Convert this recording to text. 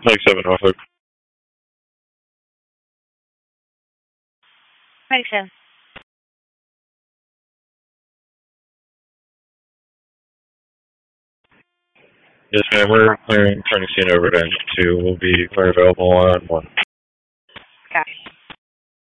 Mike 7, Norfolk. Mike 7. Yes, ma'am. We're clearing, turning scene over to engine 2. We'll be clear available on 1.